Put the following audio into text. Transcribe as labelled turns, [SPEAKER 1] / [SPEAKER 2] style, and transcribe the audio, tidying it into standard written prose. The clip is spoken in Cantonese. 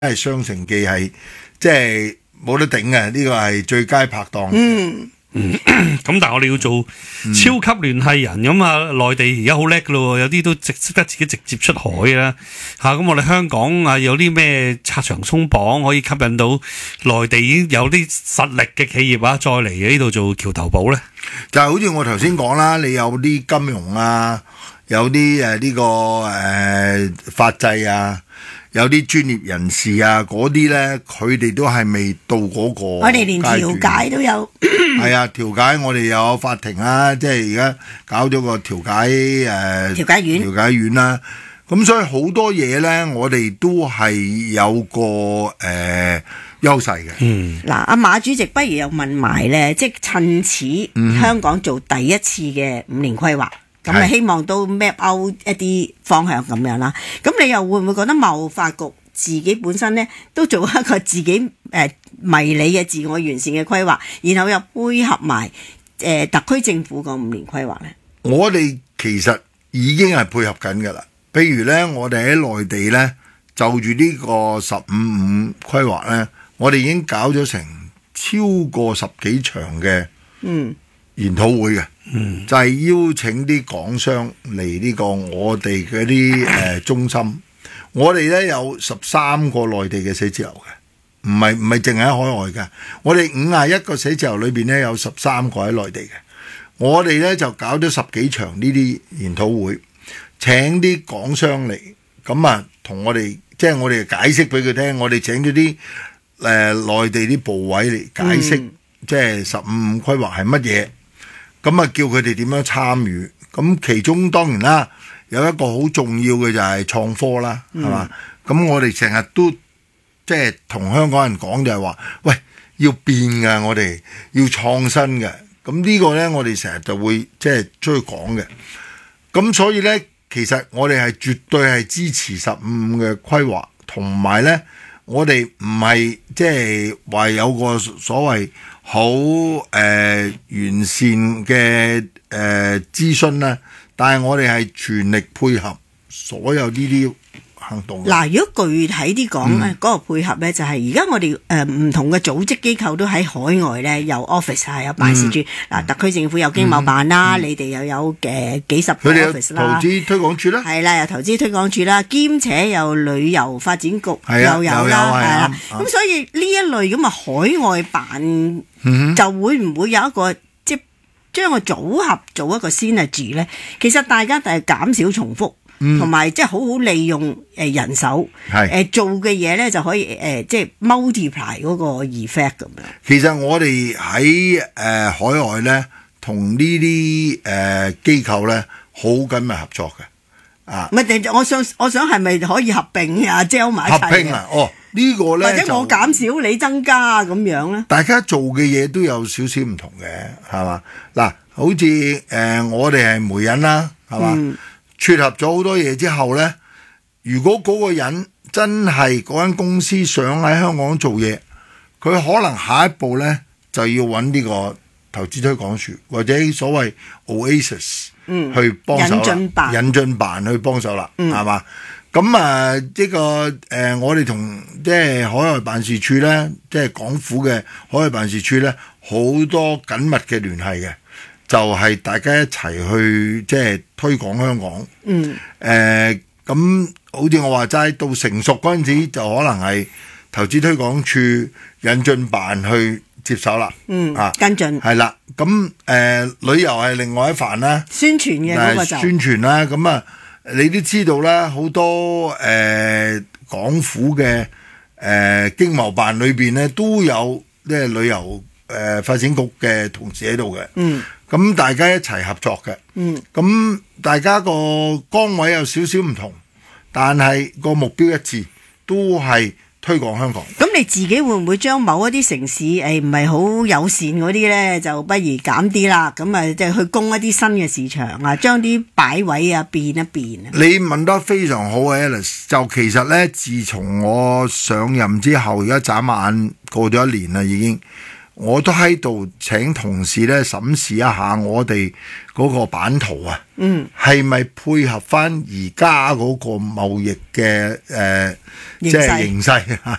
[SPEAKER 1] 係雙城記係即係冇得頂嘅，呢個係最佳拍檔。
[SPEAKER 2] 咁但係我哋要做超級聯繫人咁啊，內地而家好叻噶咯，有啲都識得自己直接出海啦吓。咁我哋香港啊，有啲咩拆牆鬆綁可以吸引到內地已經有啲實力嘅企業啊，再嚟呢度做橋頭堡咧？
[SPEAKER 1] 就係好似我頭先講啦，你有啲金融啊，有啲呢個法制啊。有啲專業人士啊，嗰啲咧，佢哋都係未到嗰個。
[SPEAKER 3] 我哋連調解都有。
[SPEAKER 1] 係啊，調解我哋有法庭啊，即係而家搞咗個調解調解院啦。咁所以好多嘢咧，我哋都係有個優勢嘅。
[SPEAKER 3] 嗱，阿馬主席不如又問埋咧，即係趁此香港做第一次嘅5年規劃。咁啊，希望都 map out 一啲方向咁樣啦。咁你又會唔會覺得貿發局自己本身咧都做一個自己迷你嘅自我完善嘅規劃，然後又配合埋特區政府個5年規劃咧？
[SPEAKER 1] 我哋其實已經係配合緊㗎啦。譬如咧，我哋喺內地咧就住呢個15/5規劃咧，我哋已經搞咗成超過10幾場嘅研討會嘅。就係邀請啲港商嚟呢個我哋嗰啲中心，我哋咧有13個內地嘅寫字樓嘅，唔係淨係喺海外嘅。我哋51個寫字樓裏邊咧有13個喺內地嘅。我哋咧就搞咗10幾場呢啲研討會，請啲港商嚟，咁啊同我哋即係我哋解釋俾佢聽，我哋請咗啲內地啲部委嚟解釋，即係15/5規劃係乜嘢。咁啊，叫佢哋點樣參與？咁其中當然啦，有一個好重要嘅就係創科啦，係嘛？咁我哋成日都即係同香港人講就係話，喂，要變㗎，我哋要創新嘅。咁呢個咧，我哋成日就會即係出去講嘅。咁所以咧，其實我哋係絕對係支持15/5嘅規劃，同埋咧，我哋唔係即係話有個所謂好完善嘅諮詢啦，但係我哋係全力配合所有呢啲行動。
[SPEAKER 3] 嗱，如果具體啲講咧，嗰個配合咧就係而家我哋唔同嘅組織機構都喺海外咧有 office 係有辦事處。嗱，特區政府有經貿辦啦，你哋又有幾十個 office 啦。
[SPEAKER 1] 投資推廣處啦，
[SPEAKER 3] 係啦，有投資推廣處啦，兼且有旅遊發展局又有啦，係啦。咁所以呢一類咁嘅海外辦就會唔會有一個即係將個組合做一個 synergy 咧？其實大家就係減少重複。同埋即係好好利用人手，做嘅嘢咧就可以即係 multiply 嗰個 effect 咁樣。
[SPEAKER 1] 其實我哋喺海外咧，同呢啲機構咧好緊密合作嘅啊。
[SPEAKER 3] 唔係，我想係咪可以合併啊？gel 埋一齊
[SPEAKER 1] 合併啊？哦，呢個咧
[SPEAKER 3] 或者我減少你增加咁樣咧？
[SPEAKER 1] 大家做嘅嘢都有少少唔同嘅，係嘛？嗱，好似我哋係媒人啦，係嘛？撮合咗好多嘢之後呢，如果嗰個人真係嗰間公司想喺香港做嘢，佢可能下一步呢就要揾呢個投資推廣署或者所謂 Oasis 去幫手啦，引進辦去幫手啦，係嘛？咁啊，呢個我哋同即係海外辦事處呢，即係港府嘅海外辦事處呢，好多緊密嘅聯繫嘅。就係大家一齊去即係推廣香港。咁好似我話齋，到成熟嗰陣時就可能係投資推廣處引進辦去接手啦。
[SPEAKER 3] 跟進
[SPEAKER 1] 係啦。咁旅遊係另外一範啦。
[SPEAKER 3] 宣傳嘅嗰個就
[SPEAKER 1] 宣傳啦。咁啊，你都知道啦，好多港府嘅經貿辦裏邊咧都有即係旅遊發展局嘅同事喺度嘅。咁大家一齊合作嘅，咁大家個崗位有少少唔同，但係個目標一致，都係推廣香港。
[SPEAKER 3] 咁你自己會唔會將某一啲城市唔係好友善嗰啲咧，就不如減啲啦？咁啊，即係去攻一啲新嘅市場啊，將啲擺位啊變一變啊？
[SPEAKER 1] 你問得非常好啊 Alice， 就其實咧，自從我上任之後，而家眨眼過咗1年啦，已經。我都喺度請同事咧審視一下我哋嗰個版圖啊，係咪配合翻而家嗰個貿易嘅即係形勢啊？